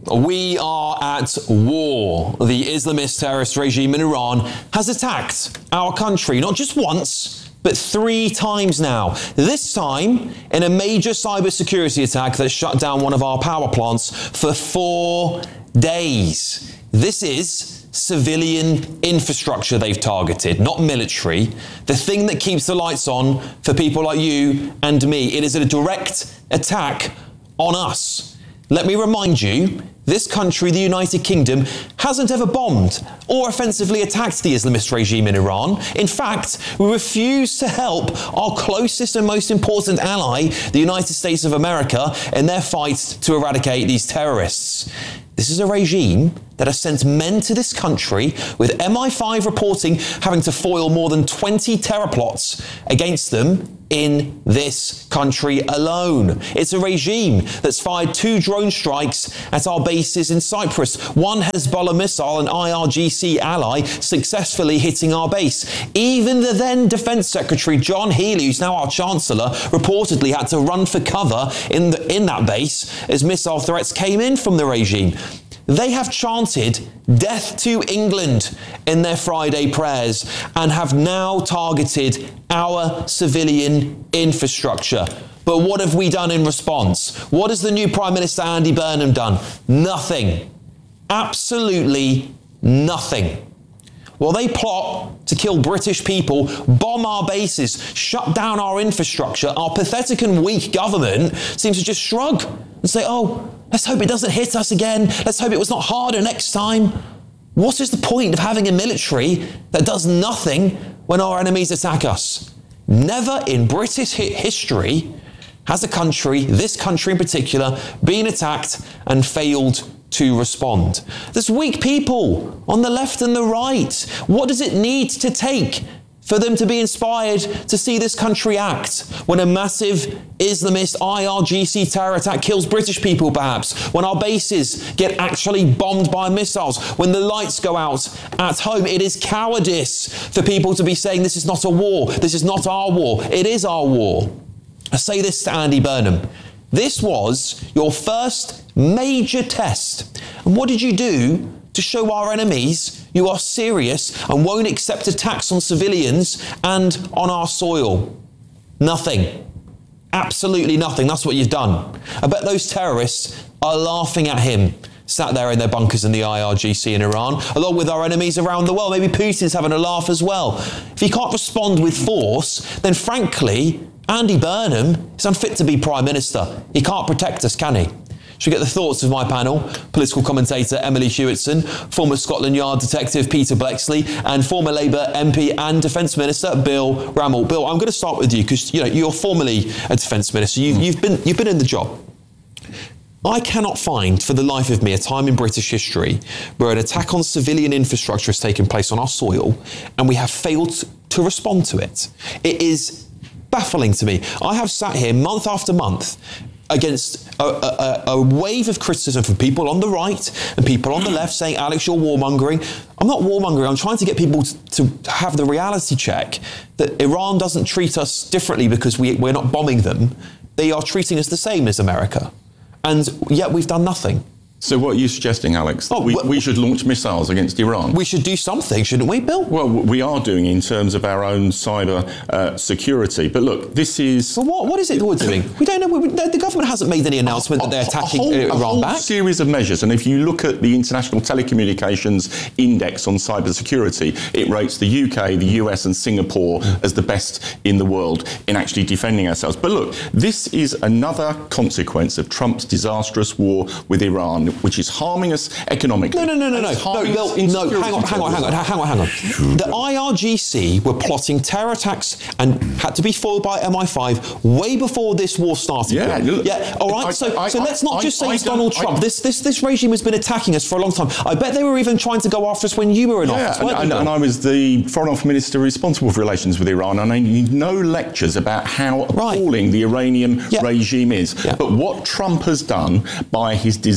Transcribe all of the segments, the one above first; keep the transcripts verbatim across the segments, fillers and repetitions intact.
We are at war. The Islamist terrorist regime in Iran has attacked our country, not just once, but three times now. This time in a major cybersecurity attack that shut down one of our power plants for four days. This is civilian infrastructure they've targeted, not military. The thing that keeps the lights on for people like you and me. It is a direct attack on us. Let me remind you, this country, the United Kingdom, hasn't ever bombed or offensively attacked the Islamist regime in Iran. In fact, we refuse to help our closest and most important ally, the United States of America, in their fight to eradicate these terrorists. This is a regime that has sent men to this country, with M I five reporting having to foil more than twenty terror plots against them in this country alone. It's a regime that's fired two drone strikes at our bases in Cyprus. One Hezbollah missile, an I R G C ally, successfully hitting our base. Even the then Defence Secretary, John Healey, who's now our Chancellor, reportedly had to run for cover in, the, in that base as missile threats came in from the regime. They have chanted death to England in their Friday prayers and have now targeted our civilian infrastructure. But what have we done in response? What has the new Prime Minister Andy Burnham done? Nothing. Absolutely nothing. While they plot to kill British people, bomb our bases, shut down our infrastructure, our pathetic and weak government seems to just shrug and say, oh, let's hope it doesn't hit us again. Let's hope it was not harder next time. What is the point of having a military that does nothing when our enemies attack us? Never in British history has a country, this country in particular, been attacked and failed to respond. There's weak people on the left and the right. What does it need to take for them to be inspired to see this country act when a massive Islamist I R G C terror attack kills British people perhaps, when our bases get actually bombed by missiles, when the lights go out at home? It is cowardice for people to be saying this is not a war, this is not our war. It is our war. I say this to Andy Burnham. This was your first major test. And what did you do to show our enemies you are serious and won't accept attacks on civilians and on our soil? Nothing. Absolutely nothing. That's what you've done. I bet those terrorists are laughing at him, sat there in their bunkers in the I R G C in Iran, along with our enemies around the world. Maybe Putin's having a laugh as well. If he can't respond with force, then frankly, Andy Burnham is unfit to be Prime Minister. He can't protect us, can he? Should we get the thoughts of my panel? Political commentator Emily Hewitson, former Scotland Yard detective Peter Bleksley, and former Labour M P and Defence Minister Bill Rammell. Bill, I'm going to start with you because you know you're formerly a Defence Minister. You, you've been you've been in the job. I cannot find for the life of me a time in British history where an attack on civilian infrastructure has taken place on our soil and we have failed to respond to it. It is baffling to me. I have sat here month after month against a, a, a wave of criticism from people on the right and people on the left saying, Alex, you're warmongering. I'm not warmongering. I'm trying to get people to, to have the reality check that Iran doesn't treat us differently because we, we're not bombing them. They are treating us the same as America. And yet we've done nothing. So what are you suggesting, Alex? That oh, we, well, we should launch missiles against Iran? We should do something, shouldn't we, Bill? Well, we are doing in terms of our own cyber uh, security. But look, this is... Well, what, what is it we're doing? We don't know. We, the government hasn't made any announcement a, that they're attacking a whole, Iran a whole back. series of measures. And if you look at the International Telecommunications Index on cybersecurity, it rates the U K, the U S and Singapore as the best in the world in actually defending ourselves. But look, this is another consequence of Trump's disastrous war with Iran, which is harming us economically. No, no, no, no, no. No, no, no, hang on, hang on, hang on, hang on, hang on. The I R G C were plotting terror attacks and had to be foiled by M I five way before this war started. Yeah, look, yeah. All right. I, so, I, so I, let's not I, just say I, it's I Donald Trump. I, this, this, this regime has been attacking us for a long time. I bet they were even trying to go after us when you were in yeah, office. And, and, and I was the Foreign Office Minister responsible for relations with Iran, and I need no lectures about how appalling right. the Iranian yeah. regime is. Yeah. But what Trump has done by his disastrous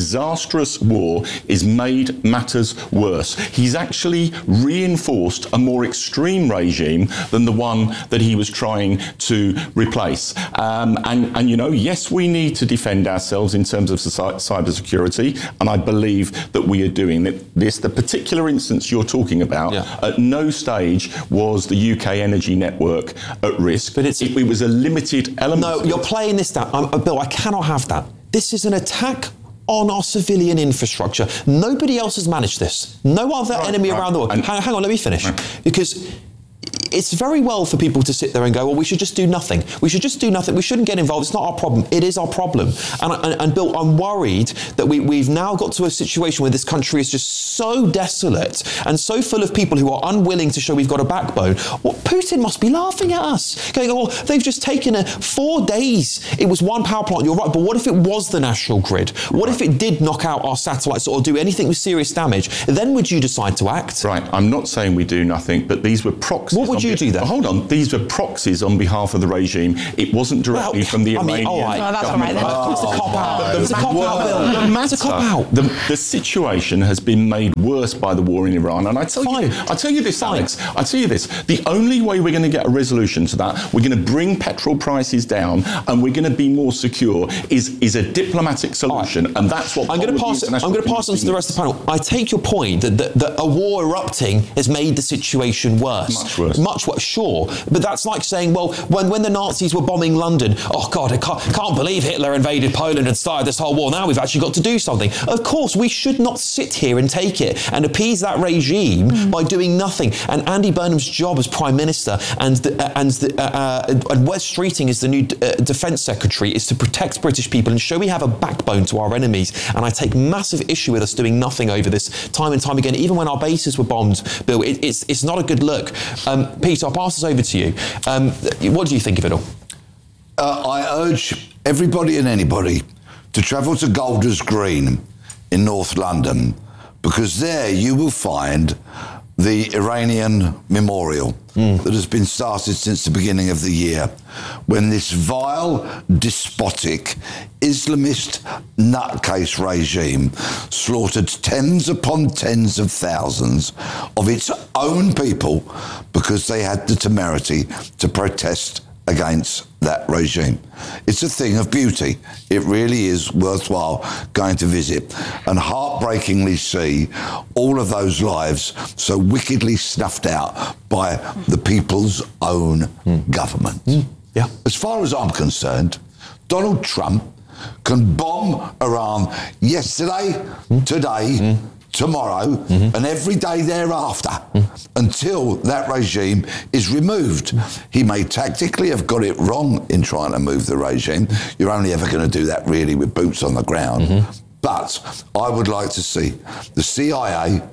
disastrous war is made matters worse. He's actually reinforced a more extreme regime than the one that he was trying to replace. Um, and, and, you know, yes, we need to defend ourselves in terms of cyber security, and I believe that we are doing this. The particular instance you're talking about, yeah. at no stage was the U K energy network at risk. But it's, it, it was a limited element. No, you're playing this down. Um, Bill, I cannot have that. This is an attack on our civilian infrastructure. Nobody else has managed this. No other right, enemy right. around the world. Hang, hang on, let me finish. Right. Because it's very well for people to sit there and go, well, we should just do nothing. We should just do nothing. We shouldn't get involved. It's not our problem. It is our problem. And, and, and Bill, I'm worried that we, we've now got to a situation where this country is just so desolate and so full of people who are unwilling to show we've got a backbone. Well, Putin must be laughing at us, going, well, they've just taken a, four days. It was one power plant. You're right. But what if it was the national grid? What if it did knock out our satellites or do anything with serious damage? Then would you decide to act? Right. I'm not saying we do nothing, but these were proxies. What would you do then? Hold on, these were proxies on behalf of the regime. It wasn't directly well, from the I mean, Iranian all right. No, that's government. all right. It's a cop-out. It's a cop-out, Bill. The matter, it's a cop-out. The, the situation has been made worse by the war in Iran. And I tell Fine. you, I tell you this, Fine. Alex. I tell you this. The only way we're going to get a resolution to that, we're going to bring petrol prices down, and we're going to be more secure, is is a diplomatic solution, right. and that's what I'm going to pass. I'm going to pass on to the rest of the panel. I take your point that, that, that a war erupting has made the situation worse. Much worse. Much worse. Sure, but that's like saying, well, when when the Nazis were bombing London, oh God, I can't, can't believe Hitler invaded Poland and started this whole war. Now we've actually got to do something. Of course, we should not sit here and take it and appease that regime mm. by doing nothing. And Andy Burnham's job as Prime Minister and the, uh, and the, uh, uh, and Wes Streeting is the new uh, Defence Secretary is to protect British people and show we have a backbone to our enemies. And I take massive issue with us doing nothing over this time and time again. Even when our bases were bombed, Bill, it, it's it's not a good look. Um, Peter, I'll pass this over to you. Um, what do you think of it all? Uh, I urge everybody and anybody to travel to Golders Green in North London, because there you will find the Iranian memorial mm. that has been started since the beginning of the year, when this vile, despotic, Islamist nutcase regime slaughtered tens upon tens of thousands of its own people because they had the temerity to protest against that regime. It's a thing of beauty. It really is worthwhile going to visit and heartbreakingly see all of those lives so wickedly snuffed out by the people's own mm. government. Mm. Yeah. As far as I'm concerned, Donald Trump can bomb Iran yesterday, mm. today, mm. tomorrow, mm-hmm. and every day thereafter mm. until that regime is removed. He may tactically have got it wrong in trying to move the regime. You're only ever going to do that really with boots on the ground. Mm-hmm. But I would like to see the C I A,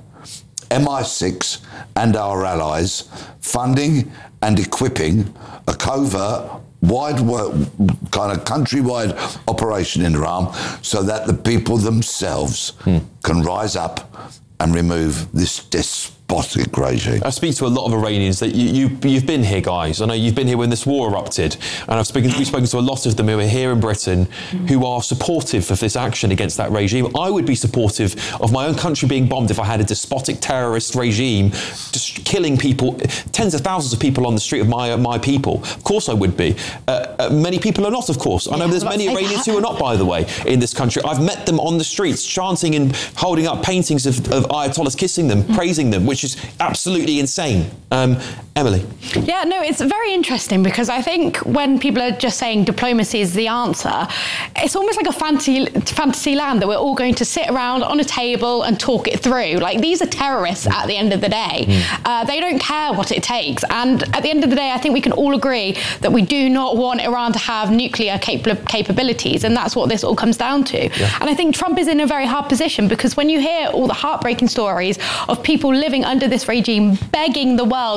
M I six and our allies funding and equipping a covert wide kind of countrywide operation in Iran so that the people themselves hmm. can rise up and remove this despotic regime. I speak to a lot of Iranians that you, you, you've been here, guys. I know you've been here when this war erupted, and I've spoken, we've spoken to a lot of them who are here in Britain who are supportive of this action against that regime. I would be supportive of my own country being bombed if I had a despotic terrorist regime just killing people, tens of thousands of people on the street of my uh, my people. Of course I would be. Uh, uh, many people are not, of course. I know yeah, there's many Iranians who are not, by the way, in this country. I've met them on the streets, chanting and holding up paintings of, of Ayatollahs, kissing them, mm. praising them, which is absolutely insane. Um, Emily? Yeah, no, it's very interesting because I think when people are just saying diplomacy is the answer, it's almost like a fantasy, fantasy land that we're all going to sit around on a table and talk it through. Like, these are terrorists at the end of the day. Mm. Uh, they don't care what it takes. And at the end of the day, I think we can all agree that we do not want Iran to have nuclear cap- capabilities. And that's what this all comes down to. Yeah. And I think Trump is in a very hard position because when you hear all the heartbreaking stories of people living under this regime begging the world to listen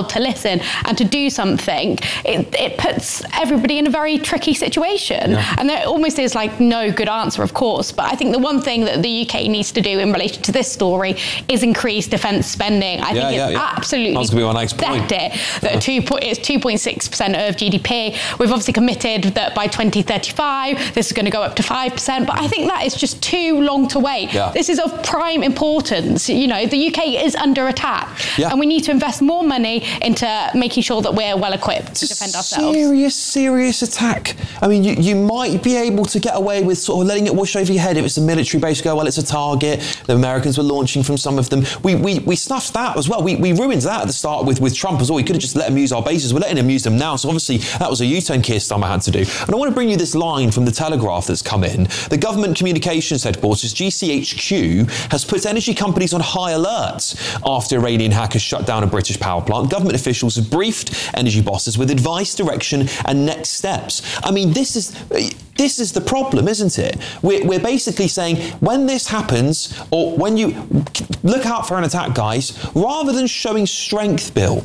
listen and to do something, it, it puts everybody in a very tricky situation. Yeah. And there almost is like no good answer, of course. But I think the one thing that the U K needs to do in relation to this story is increase defence spending. I yeah, think yeah, it's yeah. absolutely That's gonna be my next point. it. That yeah. two point, it's two point six percent of G D P. We've obviously committed that by twenty thirty-five, this is going to go up to five percent. But I think that is just too long to wait. Yeah. This is of prime importance. You know, the U K is under attack. Yeah. And we need to invest more money into making sure that we're well equipped to defend ourselves. Serious, serious attack. I mean, you, you might be able to get away with sort of letting it wash over your head if it's a military base. Go, well, it's a target. The Americans were launching from some of them. We we, we snuffed that as well. We, we ruined that at the start with, with Trump as well. We could have just let him use our bases. We're letting him use them now. So obviously that was a U-turn Keir Starmer had to do. And I want to bring you this line from the Telegraph that's come in. The government communications headquarters, G C H Q, has put energy companies on high alert after Iranian hackers shut down a British power plant. Government officials have briefed energy bosses with advice, direction and next steps. I mean, this is this is the problem, isn't it? We're, we're basically saying when this happens, or when you look out for an attack, guys, rather than showing strength, Bill,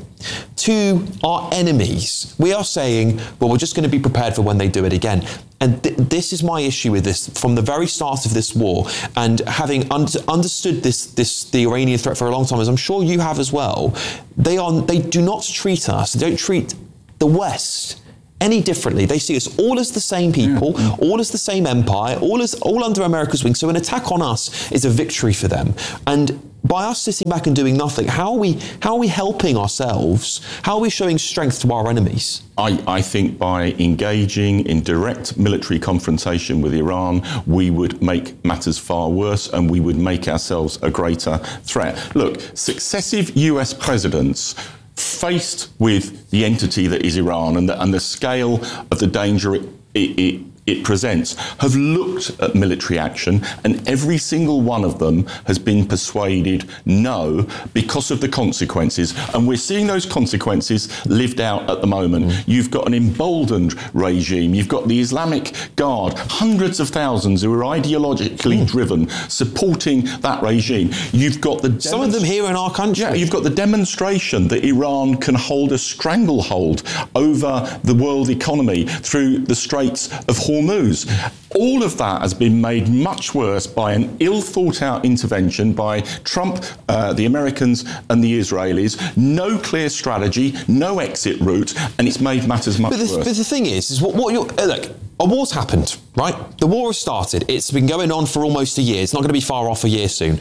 to our enemies, we are saying, well, we're just going to be prepared for when they do it again. And th- this is my issue with this from the very start of this war, and having un- understood this, this the Iranian threat for a long time, as I'm sure you have as well. They are they do not treat us, they don't treat the West any differently. They see us all as the same people, yeah. all as the same empire, all as all under America's wing. So an attack on us is a victory for them. And by us sitting back and doing nothing, how are we how are we helping ourselves? How are we showing strength to our enemies? I, I think by engaging in direct military confrontation with Iran, we would make matters far worse and we would make ourselves a greater threat. Look, successive U S presidents faced with the entity that is Iran and the, and the scale of the danger it, it, it it presents, have looked at military action, and every single one of them has been persuaded no because of the consequences. And we're seeing those consequences lived out at the moment. Mm. You've got an emboldened regime. You've got the Islamic Guard, hundreds of thousands who are ideologically mm. driven, supporting that regime. You've got the... Some demonst- of them here in our country. Yeah, you've got the demonstration that Iran can hold a stranglehold over the world economy through the Straits of Hormuz. Hormuz. All of that has been made much worse by an ill-thought-out intervention by Trump, uh, the Americans and the Israelis. No clear strategy, no exit route, and it's made matters much but the, worse. But the thing is, is what, what you're... Look, a war's happened, right? The war has started. It's been going on for almost a year. It's not going to be far off a year soon.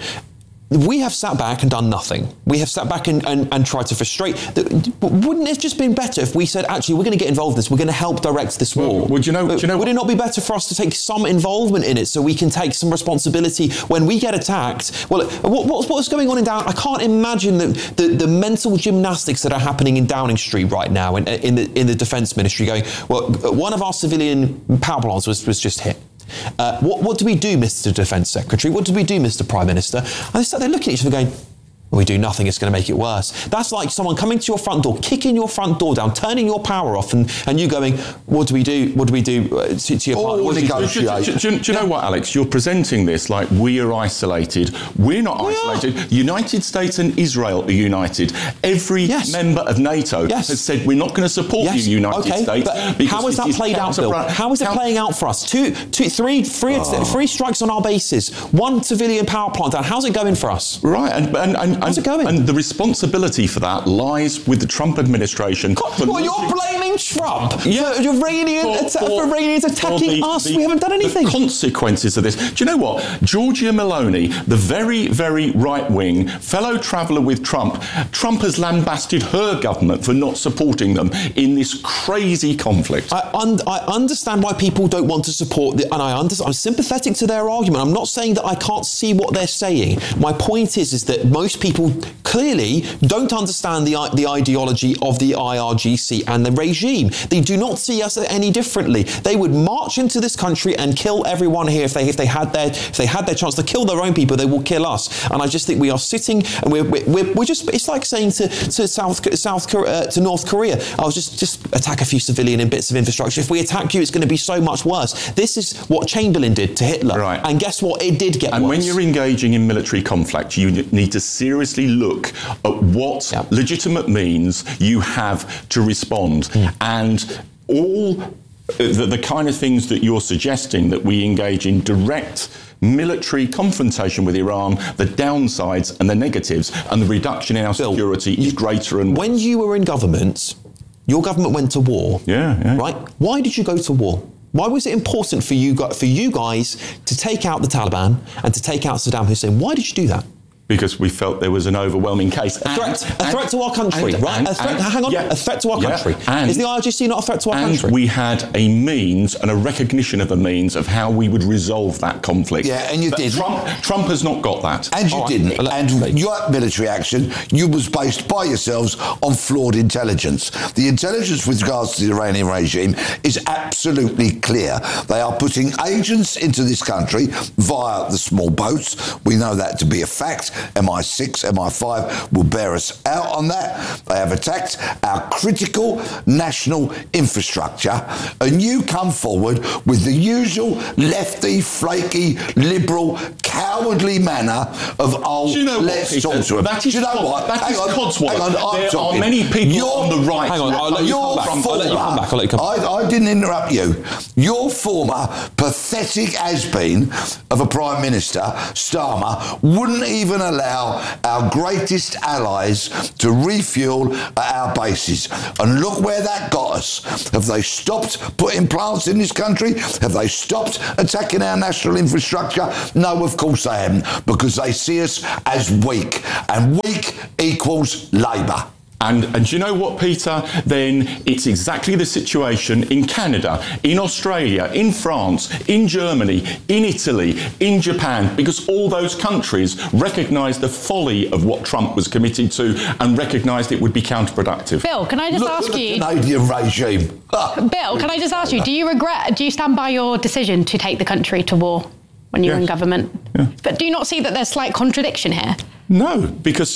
We have sat back and done nothing. We have sat back and, and, and tried to frustrate. Wouldn't it have just been better if we said, actually, we're going to get involved in this. We're going to help direct this war. Well, would you know, do you know would it not be better for us to take some involvement in it so we can take some responsibility when we get attacked? Well, what, what, what's going on in Downing? I can't imagine the, the, the mental gymnastics that are happening in Downing Street right now in, in the in the Defence Ministry going, well, one of our civilian power plants was, was just hit. Uh, what, what do we do, Mister Defence Secretary? What do we do, Mister Prime Minister? And they start, they're looking at each other going, well, we do nothing, it's going to make it worse. That's like someone coming to your front door, kicking your front door down, turning your power off, and, and you going, what do we do? What do we do uh, to, to your oh, partner? Do, do, do, do, do you know what, Alex? You're presenting this like we are isolated. We're not we isolated. Are. United States and Israel are united. Every yes. member of NATO yes. has said we're not going to support yes. you, United okay, States. But how is that played out, Bill? How is it count- playing out for us? Two, two, three, three, oh. three strikes on our bases, one civilian power plant down. How's it going for us? Right, and and, and how's and, it going? And the responsibility for that lies with the Trump administration. God, well, you're blaming Trump yeah. for Iranian for, atta- for, for Iranians attacking the, us. The, we haven't done anything. The consequences of this. Do you know what? Giorgia Meloni, the very, very right-wing fellow traveller with Trump, Trump has lambasted her government for not supporting them in this crazy conflict. I, un- I understand why people don't want to support, the, and I understand, I'm sympathetic to their argument. I'm not saying that I can't see what they're saying. My point is, is that most people clearly don't understand the, the ideology of the I R G C and the regime. They do not see us any differently. They would march into this country and kill everyone here if they if they had their if they had their chance to kill their own people. They will kill us. And I just think we are sitting and we're we're, we're just. It's like saying to to South South uh, to North Korea, "I'll just just attack a few civilian and bits of infrastructure. If we attack you, it's going to be so much worse." This is what Chamberlain did to Hitler. Right. And guess what? It did get and worse. And when you're engaging in military conflict, you need to seriously look look at what Yep. legitimate means you have to respond. Mm. And all the, the kind of things that you're suggesting, that we engage in direct military confrontation with Iran, the downsides and the negatives, and the reduction in our Bill, security is greater and When you were in government, your government went to war. Yeah, yeah. Right? Why did you go to war? Why was it important for you, gu- for you guys to take out the Taliban and to take out Saddam Hussein? Why did you do that? because we felt there was an overwhelming case. A threat, a threat to our country, and, right? and, a threat, and, hang on, yeah, a threat to our yeah, country. and, Is the I R G C not a threat to our and country? we had a means and a recognition of a means of how we would resolve that conflict. Yeah, and you But did. Trump, Trump has not got that. And you All right. didn't. Let- And please. your military action, you was based by yourselves on flawed intelligence. The intelligence with regards to the Iranian regime is absolutely clear. They are putting agents into this country via the small boats. We know that to be a fact. M I six, M I five will bear us out on that. They have attacked our critical national infrastructure. And you come forward with the usual lefty, flaky, liberal, cowardly manner of, oh, Do you know what, let's Peter? talk to him. That is Do you know cod- what? that Hang is on, codswallop. hang on, I'm There are talking. many people Your- on the right. Hang on, I'll let you your come back. I'll let you come back. I'll let you come back. I, I didn't interrupt you. Your former pathetic has-been of a Prime Minister, Starmer, wouldn't even allow our greatest allies to refuel at our bases. And look where that got us. Have they stopped putting plants in this country? Have they stopped attacking our national infrastructure? No, of course they haven't, because they see us as weak. And weak equals Labour. And, and do you know what, Peter? Then it's exactly the situation in Canada, in Australia, in France, in Germany, in Italy, in Japan, because all those countries recognised the folly of what Trump was committed to and recognised it would be counterproductive. Bill, can I just Look ask at the you? Canadian regime. Bill, can I just ask you? Do you regret? Do you stand by your decision to take the country to war when you were in Yes. government? Yeah. But do you not see that there's slight contradiction here? No, because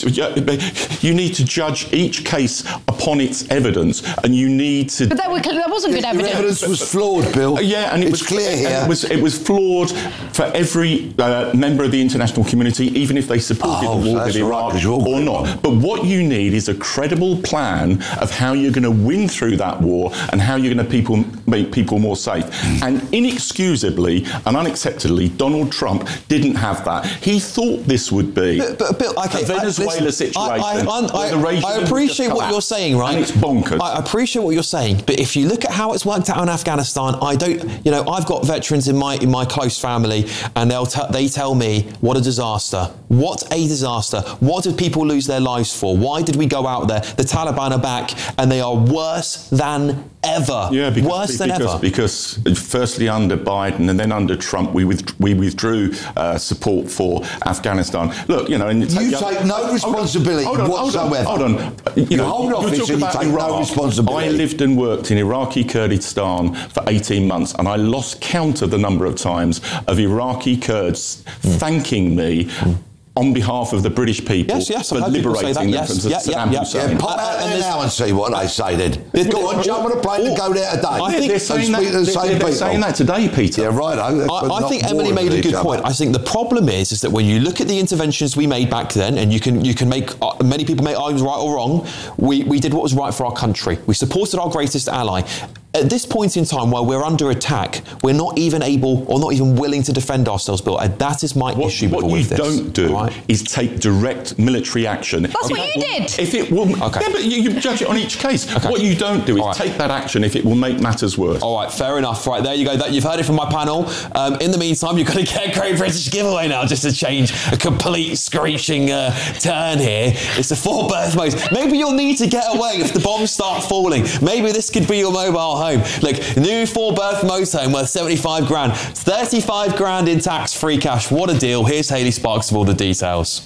you need to judge each case upon its evidence, and you need to. But that, were, that wasn't good Your evidence. evidence was flawed, Bill. Uh, Yeah, and it it's was clear and here. It was it was flawed for every uh, member of the international community, even if they supported Oh, the war that's with all right, Iraq 'cause you're all or good. not. But what you need is a credible plan of how you're going to win through that war and how you're going to people make people more safe. And inexcusably and unacceptably, Donald Trump didn't have that. He thought this would be But, but Bill, okay, a Venezuela listen, situation. I, I, where the I, regime I would appreciate just what you're collapse. saying, right? And it's bonkers. I appreciate what you're saying, but if you look at how it's worked out in Afghanistan, I don't. You know, I've got veterans in my in my close family, and they'll t- they tell me what a disaster, what a disaster. What did people lose their lives for? Why did we go out there? The Taliban are back, and they are worse than ever. Yeah, because, worse than because, ever. because firstly under Biden and then under Trump, we with, we withdrew uh, support for Afghanistan. Look, you know, and You take no responsibility hold on, whatsoever. Hold on, hold on. You, You know, hold off you this talk and you about take no Iraq. responsibility. I lived and worked in Iraqi Kurdistan for eighteen months, and I lost count of the number of times of Iraqi Kurds Mm. thanking me. Mm. on behalf of the British people Yes, yes, for I've heard people say liberating that, them yes. from Yeah, Saddam yeah, yeah. Hussein. Yeah, pop Uh, out and there there's- now and see what they say then. There's- Go on, jump on a plane and go there today. I think- they're and saying that, speak to the they're, same they're people. saying that today, Peter. Yeah, right. I, I, I think Emily made a good point. I think the problem is, is that when you look at the interventions we made back then, and you can you can make uh, many people make arguments right or wrong. We we did what was right for our country. We supported our greatest ally. At this point in time, where we're under attack, we're not even able or not even willing to defend ourselves, Bill. And that is my What, issue what with all you of this. don't do all right? is take direct military action. That's If what it you will- did. If it will, Okay. yeah, but you, you judge it on each case. Okay. What you don't do is All right. take that action if it will make matters worse. All right, fair enough. Right, there you go. That, you've heard it from my panel. Um, in the meantime, you've got to get a Great British giveaway now, just to change a complete screeching uh, turn here. It's the four berth mode. Maybe you'll need to get away if the bombs start falling. Maybe this could be your mobile home. Look, new four berth motorhome worth seventy-five grand. thirty-five grand in tax-free cash. What a deal. Here's Hayley Sparks with all the details.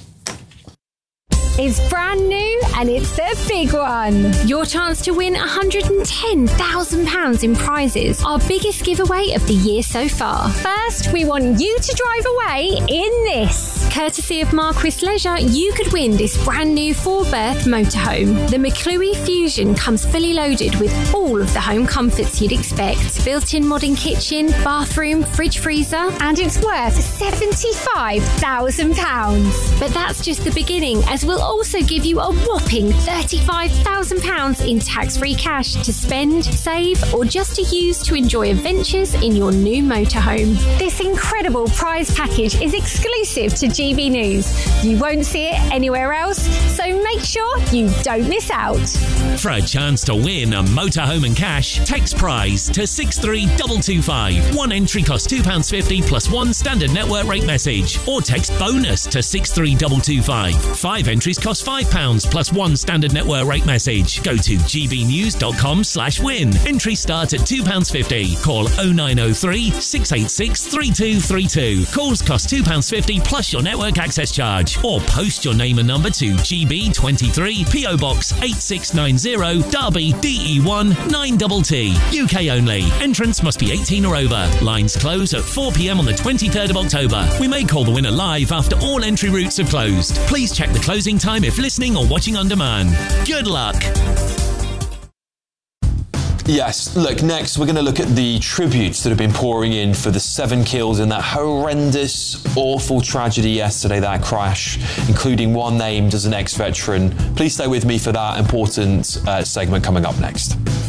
It's brand new and it's the big one. Your chance to win one hundred ten thousand pounds in prizes. Our biggest giveaway of the year so far. First, we want you to drive away in this. Courtesy of Marquis Leisure, you could win this brand new four-berth motorhome. The McClue Fusion comes fully loaded with all of the home comforts you'd expect. Built-in modern kitchen, bathroom, fridge freezer, and it's worth seventy-five thousand pounds. But that's just the beginning, as we'll also give you a whopping thirty-five thousand pounds in tax-free cash to spend, save, or just to use to enjoy adventures in your new motorhome. This incredible prize package is exclusive to G B News. You won't see it anywhere else, so make sure you don't miss out. For a chance to win a motorhome and cash, text prize to six three two two five. One entry costs two pounds fifty plus one standard network rate message. Or text bonus to six three two two five. Five entries cost five pounds plus one standard network rate message. Go to gbnews.com slash win. Entries start at two pounds fifty. Call oh nine oh three, six eight six, three two three two. Calls cost two pounds fifty plus your network access charge. Or post your name and number to G B twenty-three, P O Box eight six nine zero, Derby, D E one nine T T. U K only. Entrance must be eighteen or over. Lines close at four p m on the twenty-third of October. We may call the winner live after all entry routes have closed. Please check the closing time if listening or watching on demand. Good luck. Yes, look, next we're going to look at the tributes that have been pouring in for the seven kills in that horrendous, awful tragedy yesterday, that crash, including one named as an ex-veteran. Please stay with me for that important uh, segment coming up next.